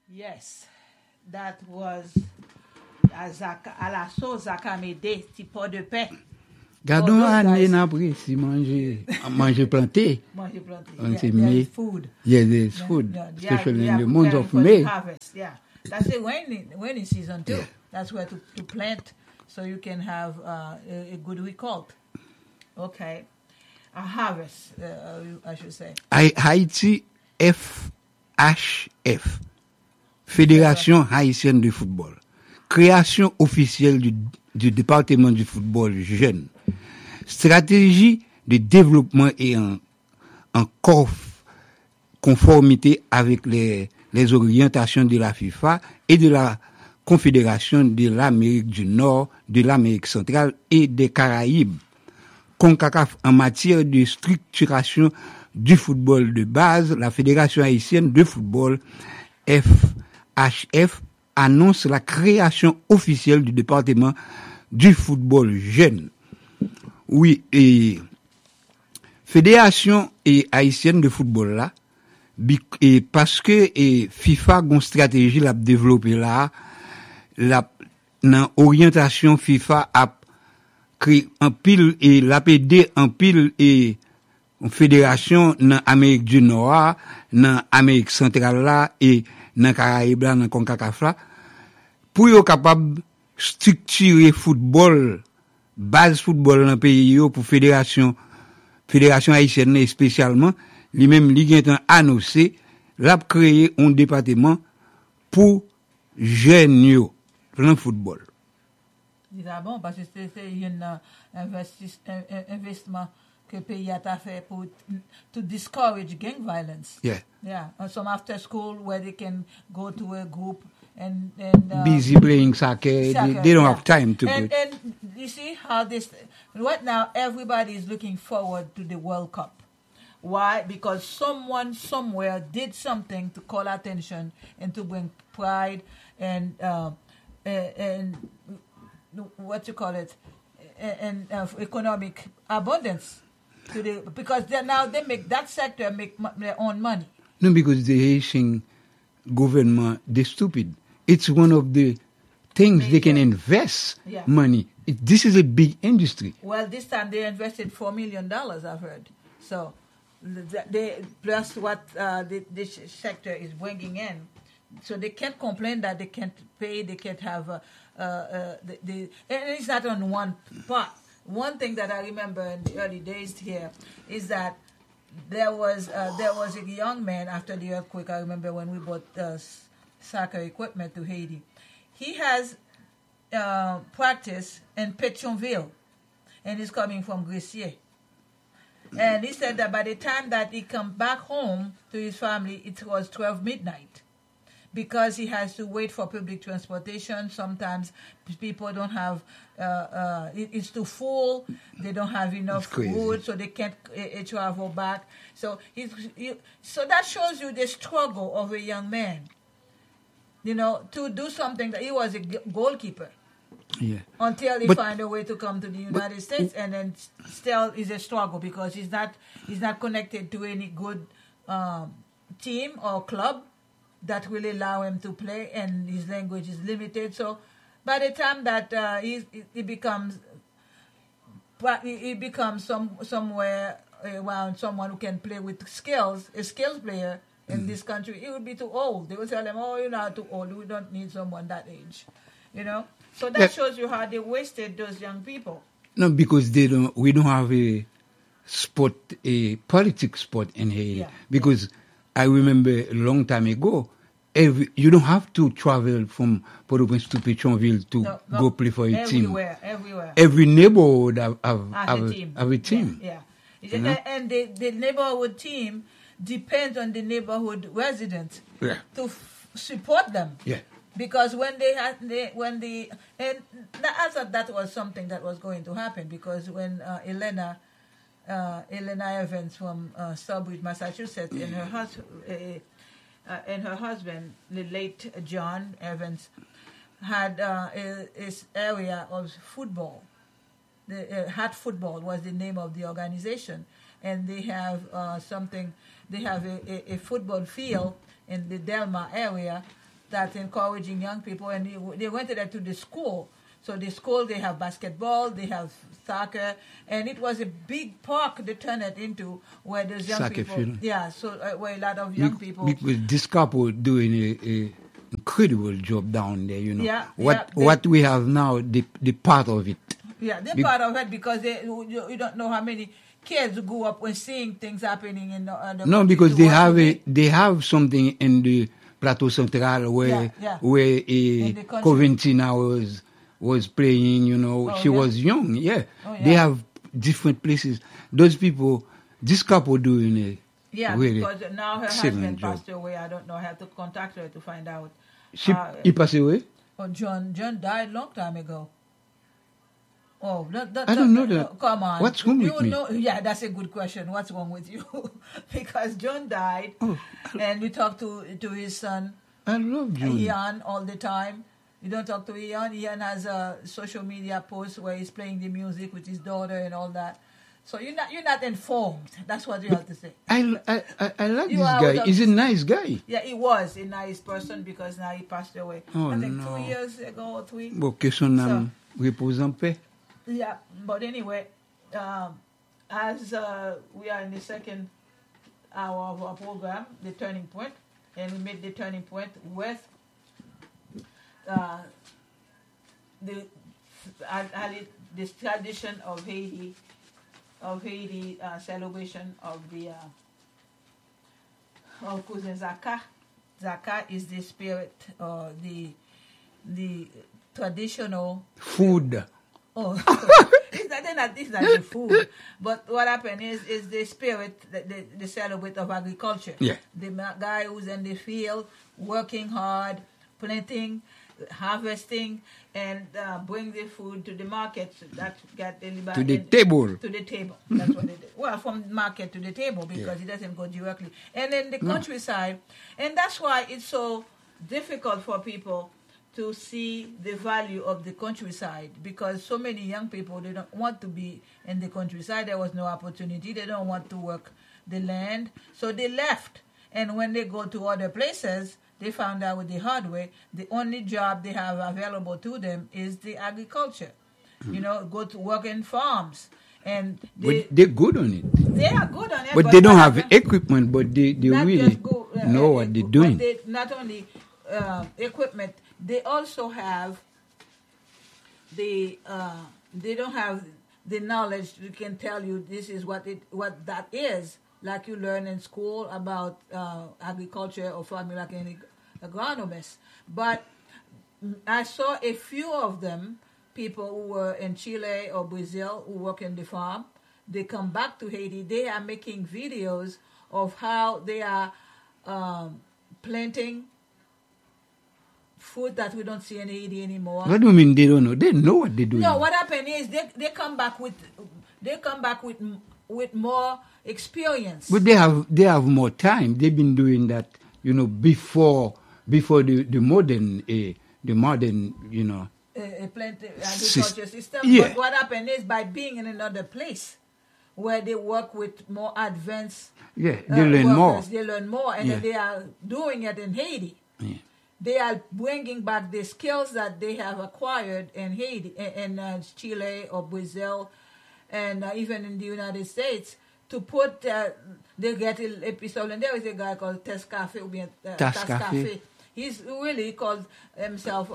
Yes, that was à la sauce Zakamede, petit pot de pain. Gardons those année guys- après si manger planté. Manger plantain. On Yeah, say there's May. food. Yeah, there's food, especially in the month preparing of for the May. harvest. Yeah, that's the rainy season too. Yeah. That's where to plant so you can have a good result. Okay, a harvest, I should say. Haïti FHF, Fédération haïtienne de football. Création officielle du département du football jeune. Stratégie de développement et en conformité avec les orientations de la FIFA et de la Confédération de l'Amérique du Nord, de l'Amérique centrale et des Caraïbes. CONCACAF en matière de structuration du football de base, la Fédération haïtienne de football FHF annonce la création officielle du département du football jeune. Oui, et Fédération haïtienne de football là, et parce que FIFA a une stratégie l'a développé là, dans orientation FIFA a créé un pile et l'APD en pile et une fédération dans Amérique du Nord, dans Amérique centrale là et dans Caraïbes là, dans CONCACAF là, pour être capable structurer football, base football dans le pays yo pour fédération haïtienne spécialement, lui-même li gen tan annoncé l'a créé un département pour jeunes yo dans football. C'est bon parce que c'est un investissement que le pays a fait pour to discourage gang violence. Yeah. Yeah, and some after school where they can go to a group and Busy playing soccer, they don't have time to and, go. and you see how this right now everybody is looking forward to the World Cup. Why? Because someone somewhere did something to call attention and to bring pride and what you call it and economic abundance to the because they make that sector make their own money. No, because the Haitian government, they're stupid. It's one of the things they can invest money. This is a big industry. Well, this time they invested $4 million, I've heard. So, they plus what this sector is bringing in. So they can't complain that they can't pay, they can't have, and it's not on one part. One thing that I remember in the early days here is that there was a young man after the earthquake. I remember when we bought soccer equipment to Haiti. He has practice in Pétionville, and he's coming from Grecier. And he said that by the time that he come back home to his family, it was 12 midnight. Because he has to wait for public transportation. Sometimes people don't have, it's too full. They don't have enough food, so they can't travel back. So so that shows you the struggle of a young man. You know, to do something that he was a goalkeeper. Yeah. Until he find a way to come to the United States, and then still is a struggle because he's not connected to any good team or club that will allow him to play, and his language is limited. So by the time that he becomes somewhere around someone who can play with skills, a skills player in this country, he would be too old. They would tell him, "Oh, you're not too old. We don't need someone that age," you know. So that shows you how they wasted those young people. No, because we don't have a politics sport in Haiti. Yeah. Because I remember a long time ago, you don't have to travel from Port-au-Prince to Pétionville to go play for a team. Everywhere. Every neighborhood have a team. Yeah. And the neighborhood team depends on the neighborhood residents to support them. Yeah. Because when and I thought that was something that was going to happen, because when Elena Evans from Sturbridge, Massachusetts, and her husband, the late John Evans, had this area of football. Hat Football was the name of the organization, and they have something. They have a football field in the Delma area, that's encouraging young people, and they went to the school. So the school, they have basketball, they have soccer, and it was a big park they turned it into, where those young Soccer people, field. where a lot of young people. Because this couple doing a incredible job down there, you know. Yeah, what we have now, the part of it. Yeah, they're part of it because you don't know how many kids who grew up when seeing things happening in the No, because they have something in the Plateau Central where Coventina was playing, you know. She was young, They have different places. Those people, this couple doing a really because now her husband passed away. I don't know. I have to contact her to find out. He passed away? Oh, John died long time ago. Oh, I don't know that. Come on. What's wrong with me? Yeah, that's a good question. What's wrong with you? Because John died, and we talked to his son. I love John. Ian all the time. You don't talk to Ian. Ian has a social media post where he's playing the music with his daughter and all that. So you're not informed. That's what you have to say. I like this guy. He's a nice guy. Yeah, he was a nice person because now he passed away. I think 2 years ago or 3. Bon, que son âme repose en paix. Yeah, but anyway, as we are in the second hour of our program, the turning point, and we made the turning point with this tradition of Haiti celebration of the of Cousin Zaka. Zaka is the spirit, the traditional food. Oh, it's not the food. But what happened is the spirit, the celebrate of agriculture. Yeah. The guy who's in the field, working hard, planting, harvesting, and bring the food to the market that get delivered to the table. To the table. That's what it is. Well, from market to the table because it doesn't go directly. And then the countryside, and that's why it's so difficult for people to see the value of the countryside because so many young people, they don't want to be in the countryside. There was no opportunity. They don't want to work the land. So they left. And when they go to other places, they found out with the hard way, the only job they have available to them is the agriculture. You know, go to work in farms. And they're good on it. They are good on it. But they don't have equipment, but they really know what they're doing. They not only equipment, they also have they don't have the knowledge that can tell you this is what that is, like you learn in school about agriculture or farming like an agronomist. But I saw a few of them, people who were in Chile or Brazil who work in the farm. They come back to Haiti. They are making videos of how they are planting food that we don't see in Haiti anymore. What do you mean they don't know? They know what they're doing. No, what happened is they come back with more experience. But they have more time. They've been doing that, you know, before the modern you know, agriculture system. Yeah. But what happened is by being in another place where they work with more advanced they learn more. They learn more, and then they are doing it in Haiti. Yeah. They are bringing back the skills that they have acquired in Haiti, in Chile or Brazil, and even in the United States to put. They get an episode, and there is a guy called Tascafe. Tascafe. He's really called himself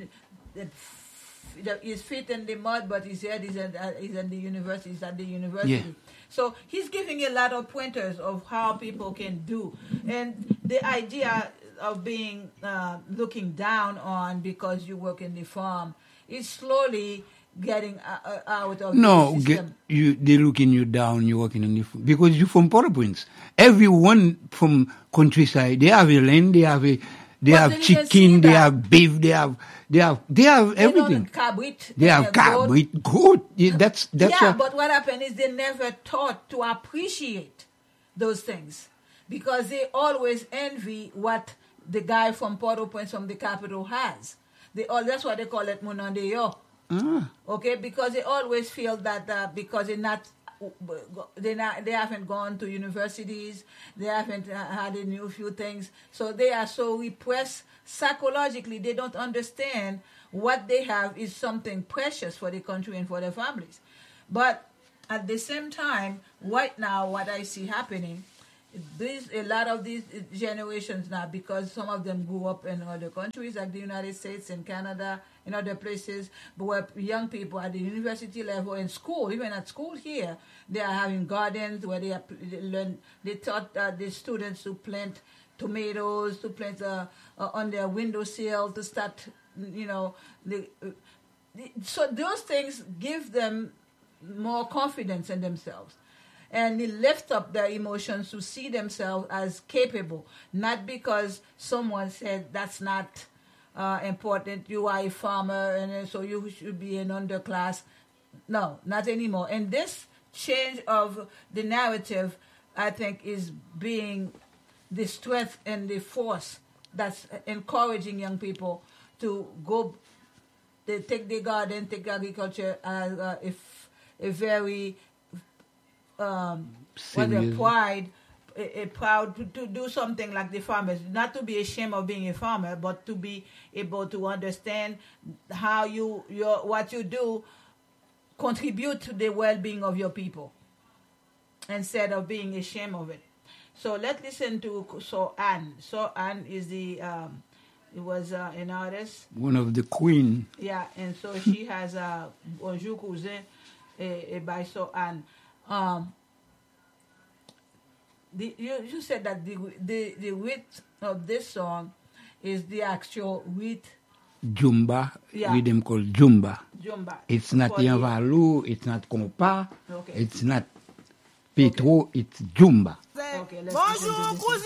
his feet in the mud, but his head is in the university. He's at the university. Yeah. So he's giving a lot of pointers of how people can do, and the idea of being looking down on because you work in the farm is slowly getting out of the system. They're looking you down. You're working in the farm because you're from Port-au-Prince. Everyone from countryside, they have a land. They have chicken. They have beef. They have everything. They have cabrit, goat. That's but what happened is they never taught to appreciate those things because they always envy what the guy from Port-au-Prince, from the capital, has. That's why they call it Monandeyo. Okay, because they always feel that because they're not they haven't gone to universities. They haven't had a new few things. So they are so repressed psychologically. They don't understand what they have is something precious for the country and for their families. But at the same time, right now, what I see happening, a lot of these generations now, because some of them grew up in other countries like the United States and Canada and other places, but where young people at the university level and school, even at school here, they are having gardens where they taught the students to plant tomatoes, to plant on their windowsill, to start, so those things give them more confidence in themselves. And they lift up their emotions to see themselves as capable, not because someone said that's not important, you are a farmer and so you should be an underclass. No, not anymore. And this change of the narrative, I think, is being the strength and the force that's encouraging young people to go, they take the garden, take agriculture as a very proud to do something like the farmers, not to be ashamed of being a farmer, but to be able to understand how what you do contribute to the well-being of your people instead of being ashamed of it. So let's listen to So Anne. So Anne is it was an artist, one of the queen. Yeah, and so she has Bonjour Cousin by So Anne. You said that the width of this song is the actual width. Jumba, Yeah. rhythm called Jumba. Jumba. It's not Yanvalu, it's not Kompa, Okay. it's not Petro, it's Jumba. Okay, let's listen to this.